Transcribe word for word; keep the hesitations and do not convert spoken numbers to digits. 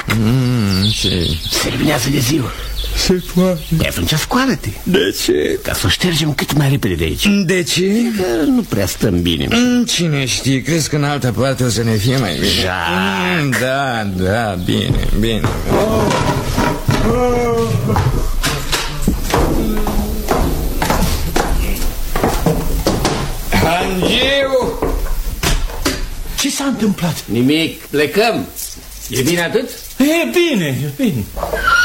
mm, ce... Se luminează de ziua. Se poate. Păi atunci scoală-te. De ce? Ca să o ștergem cât mai repede de aici. De ce? Că nu prea stăm bine. mm, Cine știe, crezi că în altă parte o să ne fie mai bine? mm, Da, da, bine, bine. oh. Oh. Angiu! Ce s-a întâmplat? Nimic, plecăm. E bine atât? E bine, e bine.